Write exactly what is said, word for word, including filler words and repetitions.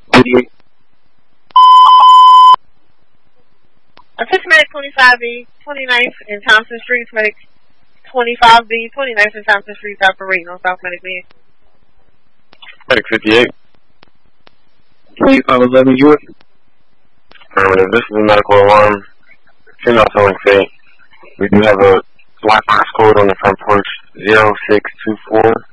Assist Medic twenty-five B, twenty-ninth and Thompson Street, Medic twenty-five B, twenty-ninth and Thompson Street, South Reno, South Medic Man. Medic fifty-eight. twenty-five eleven, you. Affirmative. This is a medical alarm. Female towing fate. We do have a black box code on the front porch, zero six two four.